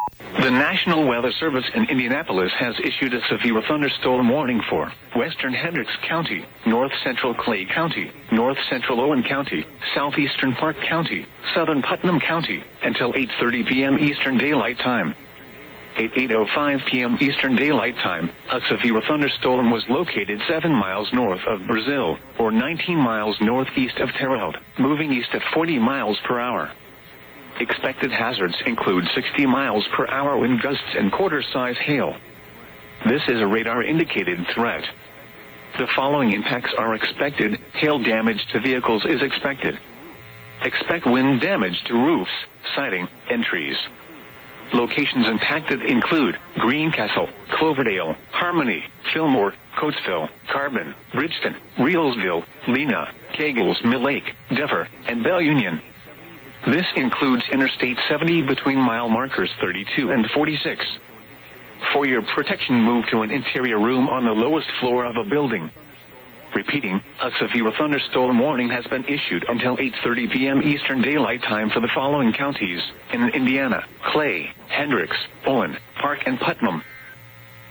The National Weather Service in Indianapolis has issued a severe thunderstorm warning for western Hendricks County, north central Clay County, north central Owen County, southeastern Park County, southern Putnam County, until 8:30 p.m. Eastern Daylight Time. At 8:05 p.m. Eastern Daylight Time, a severe thunderstorm was located 7 miles north of Brazil, or 19 miles northeast of Terre Haute, moving east at 40 miles per hour. Expected hazards include 60 miles per hour wind gusts and quarter-size hail. This is a radar-indicated threat. The following impacts are expected. Hail damage to vehicles is expected. Expect wind damage to roofs, siding, and trees. Locations impacted include Greencastle, Cloverdale, Harmony, Fillmore, Coatesville, Carbon, Bridgeton, Reelsville, Lena, Kegels Mill Lake, Dever, and Belle Union. This includes Interstate 70 between mile markers 32 and 46. For your protection, move to an interior room on the lowest floor of a building. Repeating, a severe thunderstorm warning has been issued until 8:30 p.m. Eastern Daylight Time for the following counties in Indiana: Clay, Hendricks, Owen, Park, and Putnam.